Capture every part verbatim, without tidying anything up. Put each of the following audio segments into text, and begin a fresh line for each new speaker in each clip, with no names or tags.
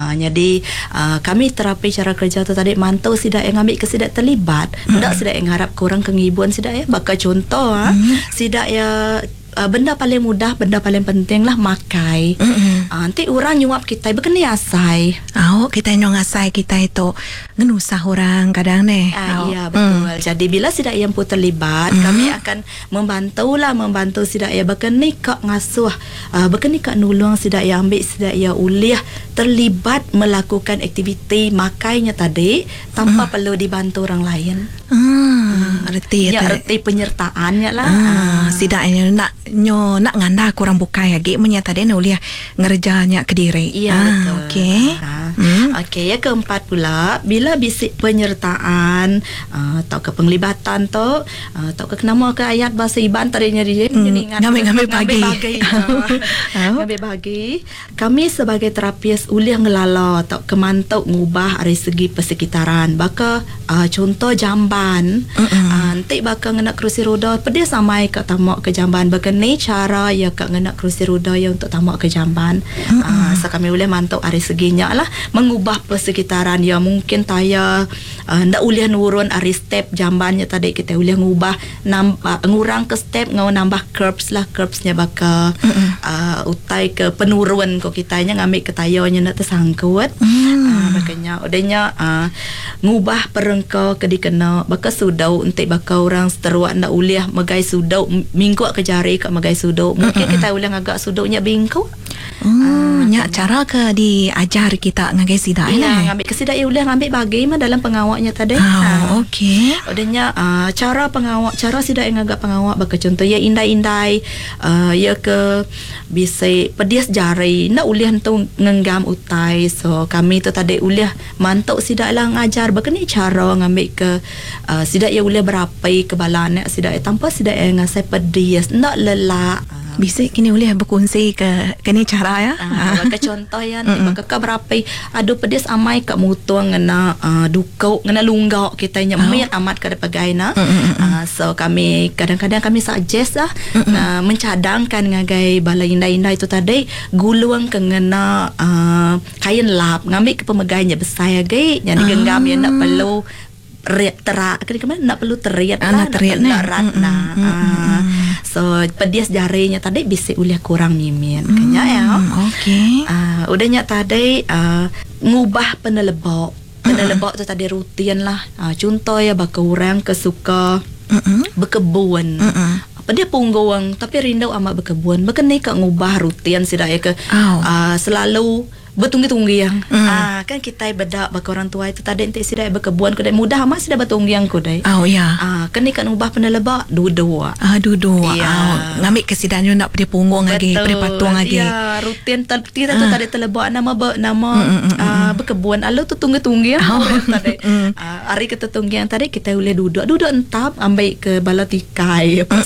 Uh, jadi uh, kami terapi cara kerja tu tadi mantau sidak yang ambil ke sidak terlibat. Mm-hmm. Tak sidak yang harap kurang kengibuan sidak ya. Bakal contoh ah mm-hmm. sidak ya uh, benda paling mudah, benda paling penting lah makai. Mm-hmm. Uh, nanti orang nyuap kita berkena asai.
Oh, kita nyong asai kita itu ngenusah orang kadang nih.
Uh,
oh.
Iya betul. Mm. Jadi bila sidak yang pun terlibat, mm-hmm. kami akan membantu lah membantu sidak ya berkena kak ngasuh, uh, berkena kak nulung sidak ya ambil sidak ya uliah terlibat melakukan aktiviti makainya tadi tanpa mm. perlu dibantu orang lain.
Hmm, erti
ya, erti penyertaannya lah.
Ah, ah. Sidaknya nak nyo nak nganda kurang bukai lagi menyata dia nulia ngerjanya ke diri.
Iya
ah,
betul.
Okey.
Ah.
Hmm.
Okey, yang keempat pula bila bisik penyertaan uh, atau ke penglibatan tu uh, atau ke nama ke ayat bahasa Iban tadinya dia
hmm. ngambil-ngambil bagi.
Ngambil bagi. Kami sebagai terapis uliah ngelala atau kemantau ngubah dari segi persekitaran. Baka uh, contoh jamban. Uh, nanti bakal ngena kerusi roda pedia samai ke tamak ke jamban berkenai cara ya kak ngena kerusi roda ya untuk tamak ke jamban. Uh, so kami boleh mantau dari seginya lah mengubah persekitaran ya mungkin taya uh, ndak uliah nurun dari step jambannya tadi kita uliah ngubah nambah ngurang ke step ngau nambah curbs lah curbsnya bakal uh, utai ke penurun ko kitanya ngambil ke tayanya nak tersangkut. Uh, makanya udahnya uh, ngubah perengkau ke dikena bakal sudau untuk bakal orang seteruak nak uliah magai sudau minggu ke jari kat magai sudau mungkin kita uliah agak sudaunya bingkau.
Oh, nyak cara ke diajar kita ngagai sidak
ya,
lah.
Ngambil ke sidak ya uliah ngambil bagai mah dalam pengawaknya tadi.
Oh,
ha.
okey.
Udahnya uh, cara pengawak cara sidak yang agak pengawak bakal contoh ya indai-indai uh, ya ke bisa pedias jari nak uliah tu ngenggam utai. So kami tu tadi uliah mantau sidak lah ngajar bakal cara ngambil ke uh, sidak ya uliah berapai ke balanak sidak ya, tanpa sidak yang ngasai pedias nak lelak.
Bisa kini boleh berkongsi ke kini cara ya.
Ah, baka contoh ya nanti baka ka berapa adu pedes amai kat mutuang ngena uh, dukau ngena lunggau kita nyemit oh. amat kada pagaina. Uh, so kami kadang-kadang kami suggest lah uh, mencadangkan ngagai bala indah-indah itu tadi guluang ke ngena uh, kain lap ngambil ke pemegainya besar gai jadi genggam ya nak perlu riat terak kena kemana nak perlu teriat lah nak teriat nak ratna. So pedias jarinya tadi bisa uliah kurang mimin mm, kenya ya.
Okey.
Uh, udahnya tadi uh, ngubah penelebok. Penelebok tu tadi rutin lah. Uh, contoh ya baka orang kesuka mm-mm. berkebun. Mm-mm. Apa dia punggawang tapi rindau amat berkebun. Baka ni kak ngubah rutin sidak ya ke oh. uh, selalu bertunggi-tunggi yang mm. ah kan kita bedak baka orang tua itu tadi ente sidai berkebun kodai mudah amat sidai bertunggi yang kodai.
Oh ya.
Ah kan ni kan ubah penelebak dua-dua.
Ah dua-dua.
Ya.
Oh, ngambil kesidanya nak pergi punggung lagi, pergi patung lagi.
Ya, rutin kita tu tadi telebak nama ber, nama mm, mm, uh, berkebun. Alu tu tunggi-tunggi yang oh. tadi. Mm. Uh, hari kita tunggi yang tadi kita boleh duduk. Duduk entap ambil ke bala tikai apa.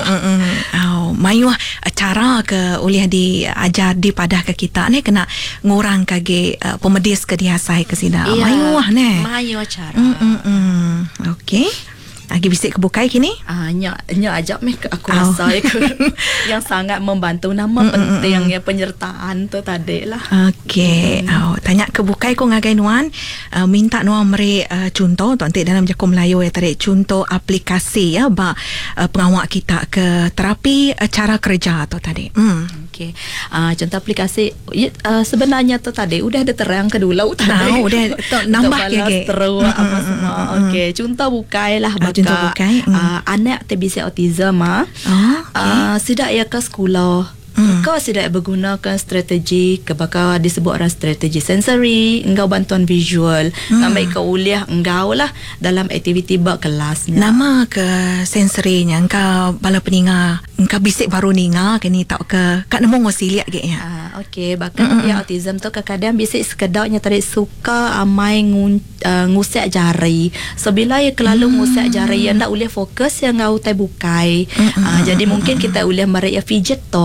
Oh, mayu cara ke uliah diajar di padah ke kita ni kena ngurang kage uh, pemedis ke diasai ke sida.
Iya,
mayu ah ne.
Mayu cara.
Mm, mm, mm. Okey. Lagi bisik kebukai kini?
Ah, nyak nyak ajak meh aku oh. rasa yang sangat membantu nama mm, penting mm, ya penyertaan tu tadi lah.
Okey. Mm. Oh, tanya kebukai ko ngagai nuan uh, minta nuan meri uh, contoh tu nanti dalam Jaku Melayu ya tadi contoh aplikasi ya ba uh, pengawak kita ke terapi uh, cara kerja tu tadi. Hmm.
Okey. Uh, contoh aplikasi uh, sebenarnya tu tadi udah ada terang ke dulu tadi.
Oh, udah nambah lagi.
Terus apa semua. Okey, contoh bukailah baka
contoh bukai. Mm.
Uh, anak te bisa autism ah. Oh, okay. uh, sidak ya ke sekolah. Mm. Kau sidak bergunakan strategi kebaka disebut orang strategi sensory, engkau bantuan visual, mm. ngambil kau uliah engkau lah dalam aktiviti bak kelasnya.
Nama ke sensorinya engkau bala peninga, engkau bisik baru ninga kini tak ke kat nemu ngosilia ge ya.
Ah, okey, bahkan ya autism tu kadang-kadang bisik sekedarnya tadi suka amai ngun, uh, ngusik jari. So bila ya kelalu mm. ngusik jari yang ndak uliah fokus yang ngau tai bukai. Uh, jadi mungkin kita uliah mereka fidget toys. Fidget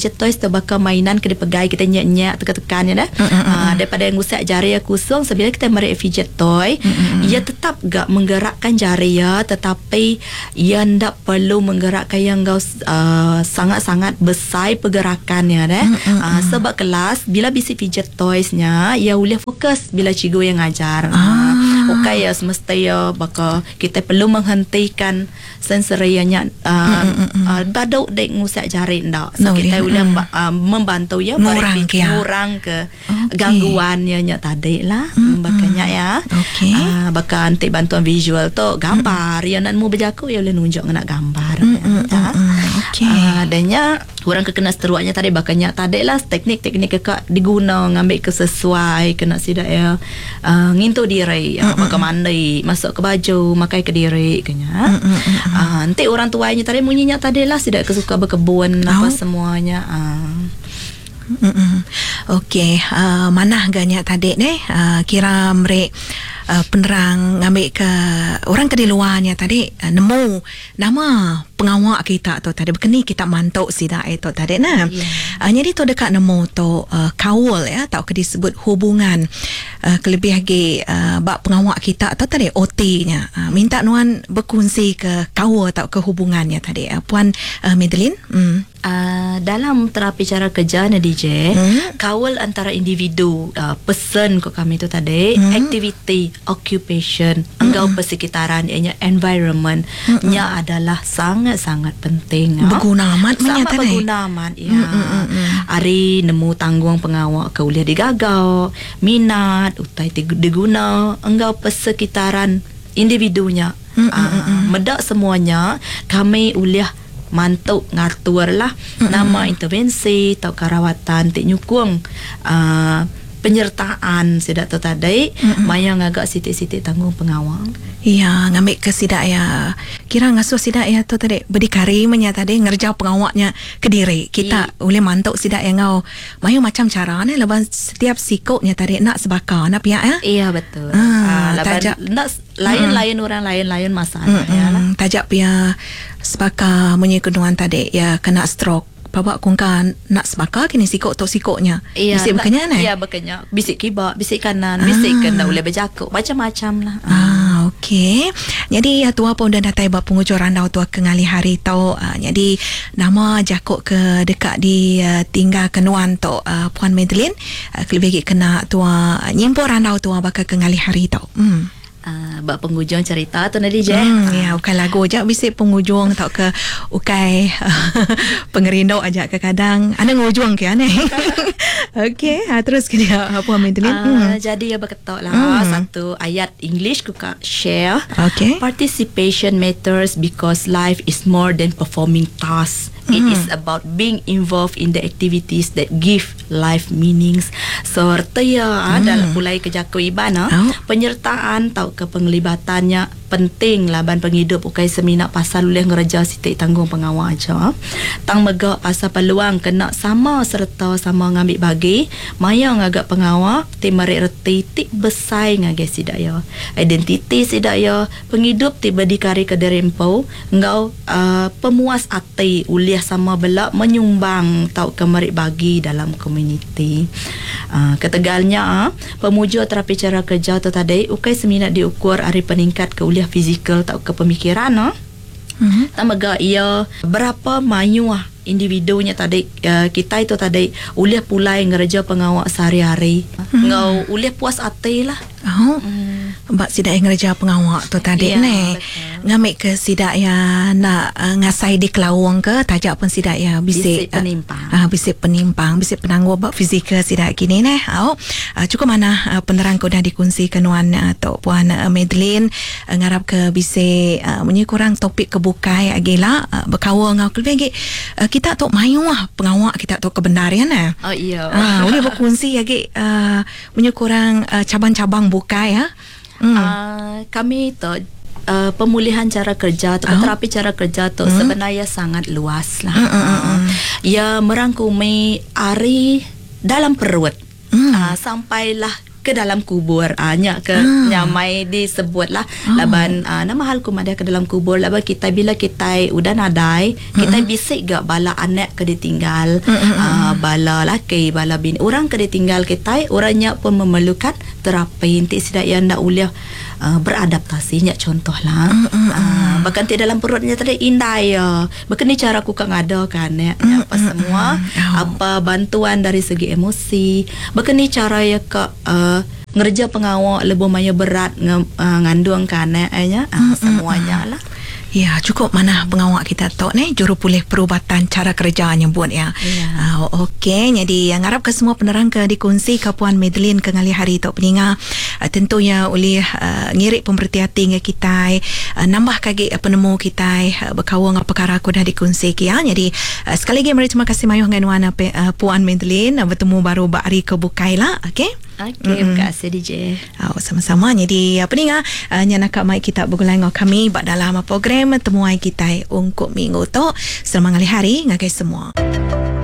fidget toys tu bakal mainan kena pegai kita nyak-nyak tekan-tekan ya dah. Uh, daripada yang ngusap jari ya kosong, sebila kita merik fidget toy, mm-hmm. ia tetap gak menggerakkan jari ya, tetapi ia ndak perlu menggerakkan yang kau uh, sangat-sangat besar pergerakannya dah. Mm-hmm. Uh, sebab kelas bila bisi fidget toysnya ia boleh fokus bila cikgu yang ngajar. Ah. Uh, okay ya semestinya bakal kita perlu menghentikan sensorianya uh, uh, baduk dek ngusap jari ndak. So no, kita boleh yeah. uh, membantu ya
murang ke
murang ke okay. gangguannya nya tadi lah. Mm-hmm. Bakanya ya.
Okay.
Uh, bakal nanti bantuan visual tu gambar mm-hmm. yang nak mu berjaku ya boleh nunjuk nak gambar.
Mm-hmm.
Ya.
Okay.
Uh, adanya orang kekena seteruaknya tadi bakanya tadi lah teknik-teknik kekak diguna ngambil kesesuai kena sidak ya uh, ngintu diri ya, bakal mandi masuk ke baju makai ke diri kenya. Uh, nanti orang tuanya tadi munyinya tadi lah sidak kesuka berkebun oh. apa semuanya. Uh.
Okey, uh, mana agaknya tadi ni uh, kira mereka uh, penerang ngambil ke orang ke di luarnya tadi uh, nemu nama pengawak kita tu tadi berkeni kita mantuk sida itu tadi nah. Yeah. Uh, jadi tu dekat nemu tu uh, kawal ya atau ke disebut hubungan uh, kelebih lagi uh, bab pengawak kita tu tadi O T-nya. Uh, minta nuan berkongsi ke kawal atau ke hubungannya tadi uh, Puan uh, Madeline. Hmm.
Uh, dalam terapi cara kerja ni D J, hmm? kawal antara individu, uh, person ko kami tu tadi, hmm? activity, occupation, hmm? enggau persekitaran, ianya environment, hmm? nya adalah sangat-sangat penting.
Berguna amat
sangat berguna amat. Ya. Hmm, hmm, hmm. Ari nemu tanggung pengawak ke uliah digagau, minat, utai diguna, enggau persekitaran individunya. Hmm, uh, hmm, hmm. Medak semuanya, kami uliah mantuk ngatur lah mm-hmm. nama intervensi atau kerawatan tik nyukung uh, penyertaan sidak tu tadi mm-hmm. mayang agak sitik-sitik tanggung pengawal.
Ya, ngambil ke sidak ya. Kira ngasuh sidak ya tu tadi berdikari menya tadi ngerja pengawaknya ke diri. Kita I, boleh mantuk sidak yang ngau. Mayang macam cara ni lepas setiap sikoknya tadi nak sebakar nak pihak ya.
Iya betul.
Ah,
uh,
tajak
nak lain-lain mm. orang lain-lain masalah mm-hmm. ya lah.
Tajak pihak sebakar menyekenuan tadi ya kena stroke. Bapak kongkan nak sebakar kini sikok tu sikoknya.
Iya,
bisik berkenyak ni?
Iya berkenyak. Bisik kibak, bisik kanan, bisik ah. kena boleh berjakuk. Macam-macam lah.
Ah, okey. Jadi ya tua pun dah datai bab pengucuran dah tua kengali hari tau. Uh, jadi nama jakuk ke dekat di uh, tinggal kenuan tu uh, Puan Madeline. Uh, lebih kena tua uh, nyimporan dah tua bakal kengali hari tau. Hmm.
Uh, bak penghujung cerita tu nanti je.
Hmm, ya, ukai lagu je bisik penghujung tau ke ukai pengerindau aja ke kadang. Ana ngujung ke aneh. Okey, ha, terus ke dia apa Madeline? Uh,
hmm. Jadi ya berketok lah hmm. satu ayat English kuka share.
Okay.
Participation matters because life is more than performing tasks. It mm-hmm. is about being involved in the activities that give life meanings. Serta ya mm. dalam mulai kerja keibana oh. penyertaan tau ke penglibatannya penting lah ban penghidup ukai seminak pasal boleh ngereja sitik tanggung pengawal aja. Tang megak pasal peluang kena sama serta sama ngambil bagi mayang agak pengawal ti merik reti tik besar ngage sidak ya. Identiti sidak ya penghidup ti berdikari ke derempau engau uh, pemuas hati uliah sama belak menyumbang tau ke merik bagi dalam komuniti. Uh, ketegalnya uh, pemuja terapi cara kerja tu tadi ukai seminat diukur hari peningkat ke uliah fizikal atau ke pemikiran no? mm-hmm. tamaga ia berapa mayu ah individunya tadi uh, kita itu tadi uliah pulai ngereja pengawak sehari-hari mm-hmm. ngau uliah puas hati lah.
Oh mm. Mbak sidak yang ngereja pengawak tu tadi yeah, ni ngambil ke sidak ya nak uh, ngasai di kelawang ke tajak pun sidak ya bisik,
bisik penimpang
uh, bisik penimpang bisik penangguh bab fizikal sidak kini ni. Oh uh, cukup mana uh, penerang kau dah dikongsi kenuan atau uh, Puan uh, Madeline uh, ngarap ke bisik uh, punya kurang topik kebukai agila uh, berkawal ngau kelebih uh, kita tu mayu lah pengawak kita tu kebenaran eh.
Oh iya.
Ah boleh berkongsi lagi uh, punya kurang uh, cabang-cabang bukai ya.
Hmm. Uh, kami tu uh, pemulihan cara kerja atau oh. terapi cara kerja tu hmm. sebenarnya sangat luas lah. Hmm, hmm, hmm. Ia merangkumi ari dalam perut hmm. uh, sampailah ke dalam kubur ah nya ke
Ah.
nyamai disebut lah
Oh.
laban ah, nama hal ku madah ke dalam kubur laban kita bila kita udah nadai kita bisik gak bala anak ke ditinggal ah, bala laki bala bini orang ke ditinggal kita orangnya pun memerlukan terapi inti sidak yang ndak uliah uh, beradaptasi nya contoh lah uh, bahkan ti dalam perutnya tadi indah ya bahkan ni cara aku kan ada kan ya apa semua apa bantuan dari segi emosi bahkan ni cara ya ke uh, ngerja pengawal lebih maya berat nge, uh, ngandung kan ya uh, semuanya lah.
Ya, cukup mana pengawak kita tok ni juru pulih perubatan cara kerjanya buat ya.
Ya.
Uh, Okey, jadi yang harap ke semua penerang ke dikongsi ke Puan Madeline ke ngali hari tok peninga. Uh, tentunya oleh uh, ngirik pemberhati-hati dengan kita, uh, nambah kaki uh, penemu kita uh, berkawang apa perkara aku dah dikongsi ya. Jadi uh, sekali lagi mari terima kasih mayuh dengan wana uh, Puan Madeline uh, bertemu baru Bak Ari ke Bukai lah. Okey.
Okey, terima kasih D J.
Oh, sama-sama. Jadi apa ni ngah uh, nyana kak mai kita bergulai dengan kami bak dalam program temuai kita untuk minggu tu. Selamat hari ngagai semua.